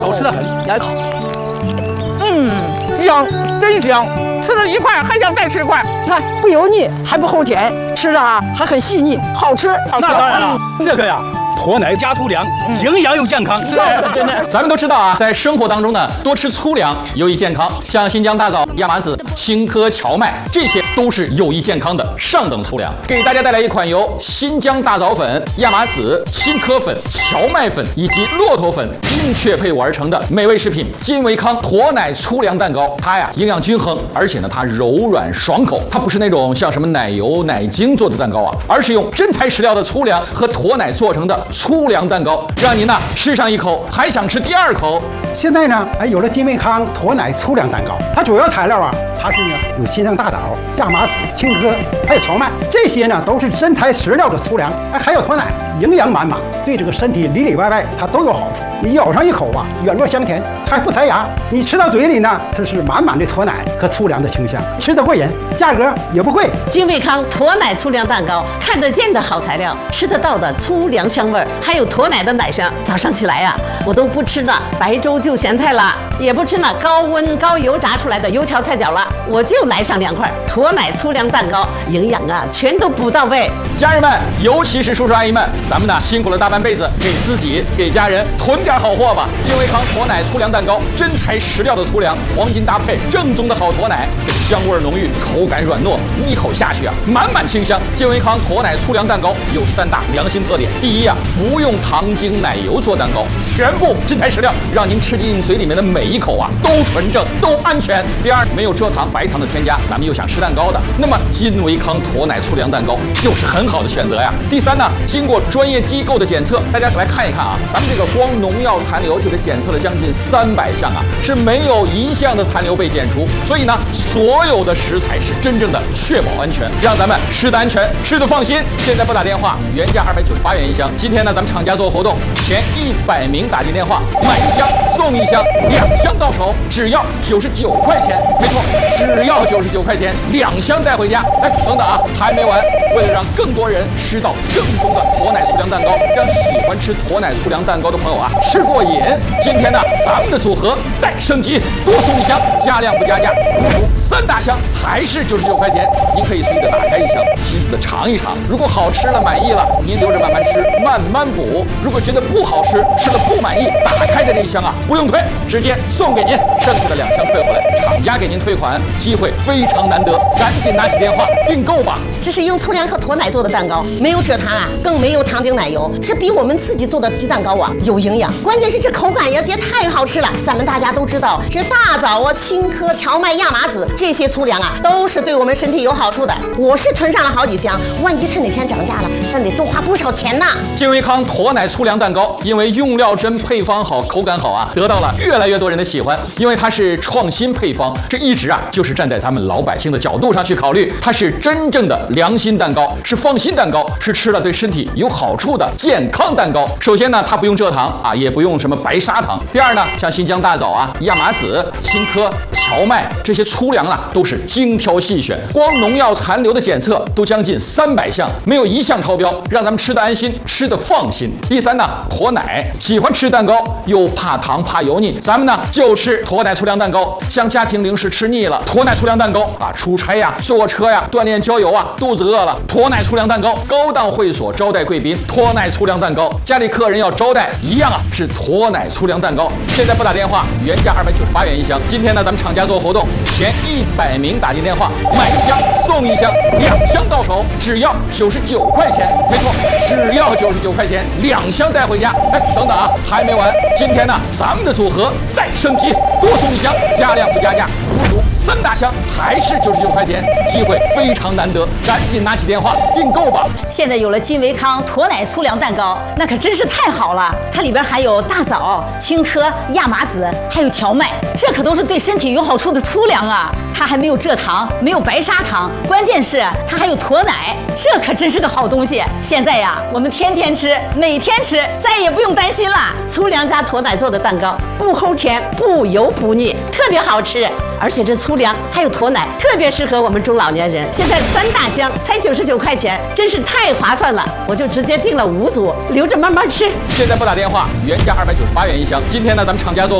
好吃的很。 咬一口，香，真香！吃了一块还想再吃一块，看不油腻，还不齁甜，吃的还很细腻，好吃。 那当然了，这个呀。 驼奶加粗粮，营养又健康， 是真的。 咱们都知道啊，在生活当中呢，多吃粗粮有益健康，像新疆大枣、亚麻籽、青稞、荞麦，这些都是有益健康的上等粗粮。给大家带来一款由新疆大枣粉、亚麻籽、青稞粉、荞麦粉以及骆驼粉精确配伍而成的美味食品——金维康驼奶粗粮蛋糕。它呀营养均衡，而且呢它柔软爽口，它不是那种像什么奶油、奶精做的蛋糕啊，而是用真材实料的粗粮和驼奶做成的。 粗粮蛋糕，让您呢吃上一口还想吃第二口。 现在呢，有了金维康驼奶粗粮蛋糕，它主要材料啊，它是呢有新疆大枣、亚麻籽、青稞，还有荞麦，这些呢都是真材实料的粗粮，还有驼奶，营养满满，对这个身体里里外外它都有好处。你咬上一口啊，软糯香甜，还不塞牙。你吃到嘴里呢，这是满满的驼奶和粗粮的清香，吃得过瘾，价格也不贵。 金维康驼奶粗粮蛋糕，看得见的好材料，吃得到的粗粮香味儿，还有驼奶的奶香。早上起来呀，我都不吃那白粥就咸菜了，也不吃那高温高油炸出来的油条菜饺了，我就来上2块驼奶粗粮蛋糕，营养啊全都补到位。 家人们，尤其是叔叔阿姨们，咱们呢辛苦了大半辈子，给自己给家人囤点好货吧。金维康驼奶粗粮蛋糕，真材实料的粗粮，黄金搭配，正宗的好驼奶，香味浓郁，口感软糯，一口下去啊，满满清香。金维康驼奶粗粮蛋糕有3大良心特点：第一啊，不用糖精奶油做蛋糕，全部真材实料，让您吃进嘴里面的每一口啊都纯正，都安全。第二，没有蔗糖、白糖的添加，咱们又想吃蛋糕的，那么金维康驼奶粗粮蛋糕就是很好的选择呀。第三呢，经过专业机构的检测，大家来看一看啊，咱们这个光农药残留就给检测了将近300项啊，是没有一项的残留被检出，所以呢，所有的食材是真正的确保安全，让咱们吃的安全，吃的放心。现在拨打电话，原价298元一箱，今天呢，咱们厂家做活动，前100名打进电话，买1箱送1箱，2箱到手只要99块钱，没错，只要99块钱，2箱带回家。哎，等等啊，还没完，为了让更多人吃到正宗的驼奶粗粮蛋糕，让喜欢吃驼奶粗粮蛋糕的朋友啊吃过瘾，今天呢，咱们的组合再升级，多送1箱，加量不加价，3大箱还是99块钱，您可以随意的打开1箱，细细的尝一尝，如果好吃了满意了，您留着慢慢吃，慢慢补；如果觉得不好吃，吃了不满意，打开的这1箱啊不用退，直接送给您，剩下的2箱退回来，厂家给您退款，机会非常难得，赶紧拿起电话订购吧。 这是用粗粮和驼奶做的蛋糕，没有蔗糖啊，更没有糖精奶油，这比我们自己做的鸡蛋糕啊有营养，关键是这口感也太好吃了。咱们大家都知道，这大枣啊、青稞、荞麦、亚麻籽这些粗粮啊，都是对我们身体有好处的。我是囤上了好几箱，万一它哪天涨价了，咱得多花不少钱呢。 金维康驼奶粗粮蛋糕，因为用料真、配方好、口感好啊，得到了越来越多人的喜欢。因为它是创新配方，这一直啊就是站在咱们老百姓的角度上去考虑，它是真正的良心蛋糕，是放心蛋糕，是吃了对身体有好处的健康蛋糕。首先呢，它不用蔗糖啊，也不用什么白砂糖。第二呢，像新疆大枣啊、亚麻籽、青稞、荞麦这些粗粮啊，都是精挑细选，光农药残留的检测都将近300项，没有1项超标，让咱们吃得安心，吃得放心。第三呢，驼奶，喜欢吃蛋糕又怕糖怕油腻，咱们呢就吃驼奶粗粮蛋糕。像家庭零食吃腻了，驼奶粗粮蛋糕啊，出差呀、坐车呀、锻炼郊游啊，肚子饿了，驼奶粗粮蛋糕。高档会所招待贵宾，驼奶粗粮蛋糕。家里客人要招待一样啊，是驼奶粗粮蛋糕。现在拨打电话，原价298元一箱，今天呢咱们厂家做活动，前100名打进电话，买1箱送1箱，2箱到手只要99块钱，没错，只要99块钱，2箱带回家。哎，等等啊，还没完，今天呢咱们的组合再升级，多送1箱，加量不加价，足足3大箱还是99块钱，机会非常难得，赶紧拿起电话订购吧。 现在有了金维康驼奶粗粮蛋糕，那可真是太好了，它里边含有大枣、青稞、亚麻籽，还有荞麦，这可都是对身体有好好处的粗粮啊，它还没有蔗糖，没有白砂糖，关键是它还有驼奶，这可真是个好东西。现在呀，我们天天吃，每天吃，再也不用担心了。 粗粮加驼奶做的蛋糕，不齁甜，不油不腻，特别好吃。而且这粗粮还有驼奶，特别适合我们中老年人。现在3大箱才99块钱，真是太划算了。我就直接订了5组，留着慢慢吃。 现在拨打电话，原价298元一箱。今天呢，咱们厂家做